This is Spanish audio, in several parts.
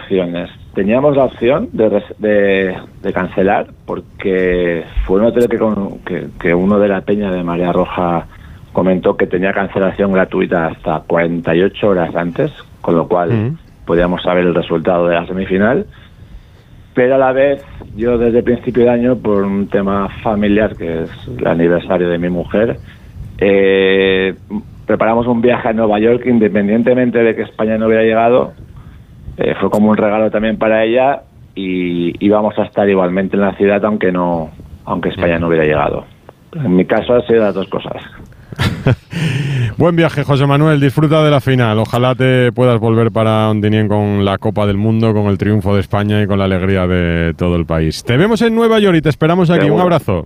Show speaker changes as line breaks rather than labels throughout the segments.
opciones. Teníamos la opción de cancelar, porque fue un hotel que uno de la peña de Marea Roja comentó que tenía cancelación gratuita hasta 48 horas antes, con lo cual podíamos saber el resultado de la semifinal. Pero a la vez, yo desde principio de año, por un tema familiar, que es el aniversario de mi mujer, preparamos un viaje a Nueva York, independientemente de que España no hubiera llegado. Fue como un regalo también para ella, y íbamos a estar igualmente en la ciudad aunque España no hubiera llegado. En mi caso han sido las dos cosas.
Buen viaje, José Manuel, disfruta de la final. Ojalá te puedas volver para Ontinyent con la Copa del Mundo, con el triunfo de España y con la alegría de todo el país. Te vemos en Nueva York y te esperamos aquí. Un abrazo.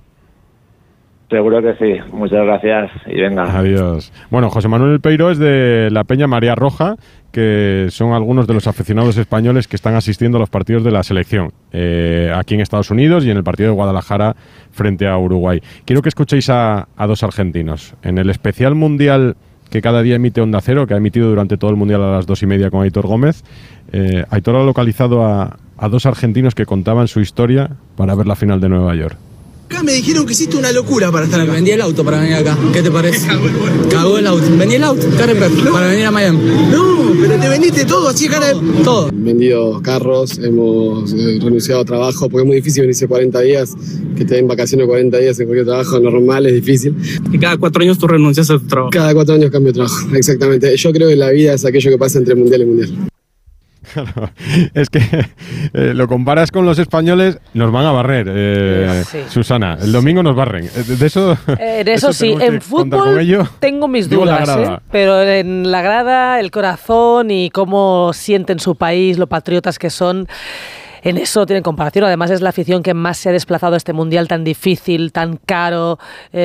Seguro que sí. Muchas gracias y venga.
Adiós. Bueno, José Manuel Peiro es de la Peña Marea Roja, que son algunos de los aficionados españoles que están asistiendo a los partidos de la selección aquí en Estados Unidos y en el partido de Guadalajara frente a Uruguay. Quiero que escuchéis a dos argentinos. En el especial mundial que cada día emite Onda Cero, que ha emitido durante todo el mundial a las 2:30 con Aitor Gómez, Aitor ha localizado a dos argentinos que contaban su historia para ver la final de Nueva York.
Acá me dijeron que hiciste una locura para estar acá. Vendí el auto para venir acá. ¿Qué te parece? Cagó el auto. Vendí el auto, para venir a Miami. No, pero te vendiste todo, así todo.
Vendido carros, hemos renunciado a trabajo, porque es muy difícil venirse 40 días, que te den vacaciones 40 días en cualquier trabajo normal, es difícil.
Y cada 4 años tú renuncias a tu trabajo.
Cada 4 años cambio de trabajo, exactamente. Yo creo que la vida es aquello que pasa entre mundial y mundial.
Claro, es que lo comparas con los españoles, nos van a barrer, sí. Susana, el domingo nos barren. De eso
sí, en fútbol tengo mis dudas, pero en la grada, el corazón y cómo sienten su país, lo patriotas que son, en eso no tienen comparación. Además es la afición que más se ha desplazado a este mundial tan difícil, tan caro,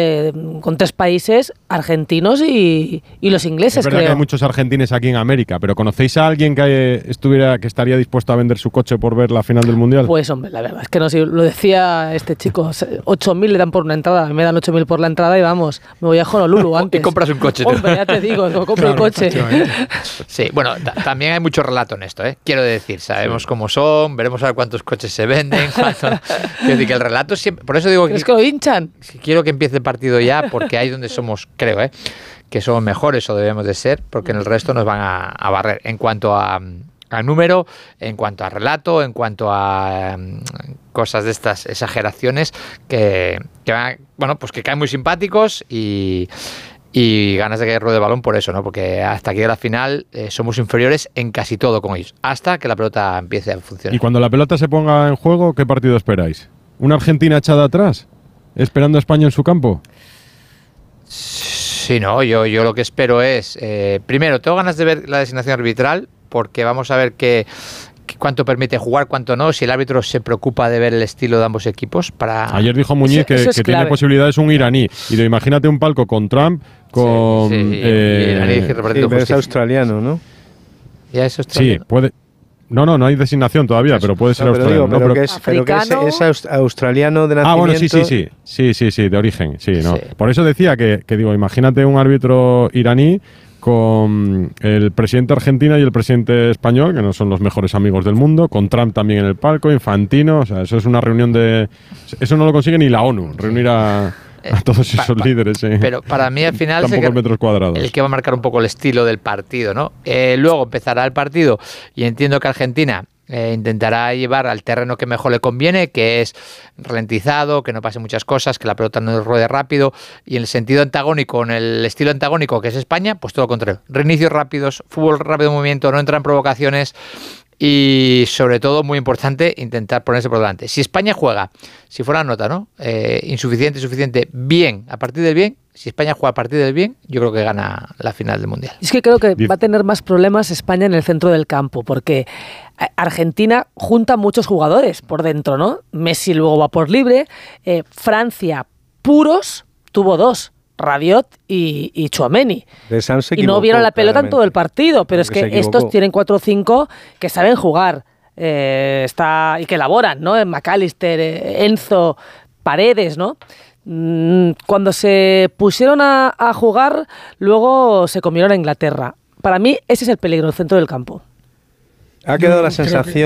con 3 países, argentinos y los ingleses. Es
verdad que hay muchos argentinos aquí en América, pero ¿conocéis a alguien que estaría dispuesto a vender su coche por ver la final del mundial?
Pues hombre, la verdad es que no sé, lo decía este chico, 8.000 le dan por una entrada, me dan 8.000 por la entrada y vamos, me voy a Honolulu antes.
Y compras un coche.
Hombre, ya te digo, compro el coche.
Sí, bueno, también hay mucho relato en esto, quiero decir, sabemos cómo son, veremos a ver cuántos coches se venden, quiero decir que el relato siempre, por eso digo que...
Es que lo hinchan.
Quiero que empiece el partido ya, porque ahí donde somos, creo, que somos mejores o debemos de ser, porque en el resto nos van a barrer en cuanto a número, en cuanto a relato, en cuanto a cosas de estas exageraciones que van, bueno, pues que caen muy simpáticos y ganas de que ruede el balón por eso, ¿no? Porque hasta aquí de la final somos inferiores en casi todo con ellos, hasta que la pelota empiece a funcionar.
Y cuando la pelota se ponga en juego, ¿qué partido esperáis? ¿Una Argentina echada atrás? ¿Esperando a España en su campo?
Sí, no, yo lo que espero es, primero, tengo ganas de ver la designación arbitral, porque vamos a ver cuánto permite jugar, cuánto no, si el árbitro se preocupa de ver el estilo de ambos equipos.
Ayer dijo Muñiz que tiene posibilidades un iraní, y imagínate un palco con Trump, con...
iraní, pero es australiano, ¿no?
Ya es australiano.
Sí, puede... No hay designación todavía, pero puede ser australiano.
Pero que es australiano de nacimiento.
Ah, bueno, sí, de origen, sí, ¿no? Sí. Por eso decía que digo, imagínate un árbitro iraní con el presidente argentino y el presidente español, que no son los mejores amigos del mundo, con Trump también en el palco, Infantino, o sea, eso es una reunión de... Eso no lo consigue ni la ONU, reunir a todos esos líderes.
Pero para mí al final
metros cuadrados.
El que va a marcar un poco el estilo del partido, ¿no? Luego empezará el partido y entiendo que Argentina intentará llevar al terreno que mejor le conviene, que es ralentizado, que no pase muchas cosas, que la pelota no ruede rápido, y en el sentido antagónico, en el estilo antagónico que es España, pues todo lo contrario. Reinicios rápidos, fútbol rápido, movimiento, no entran provocaciones y sobre todo, muy importante, intentar ponerse por delante. Si España juega, si fuera la nota, ¿no? Insuficiente, bien, a partir del bien, si España juega a partir del bien, yo creo que gana la final del Mundial.
Es que creo que va a tener más problemas España en el centro del campo, porque Argentina junta muchos jugadores por dentro, ¿no? Messi luego va por libre, Francia puros tuvo 2, Rabiot y Tchouaméni. Y no vieron la pelota en todo el partido, pero es que estos tienen 4 o 5 que saben jugar y que elaboran, ¿no? McAllister, Enzo, Paredes, ¿no? Cuando se pusieron a jugar, luego se comieron a Inglaterra. Para mí ese es el peligro, el centro del campo.
Ha quedado la sensación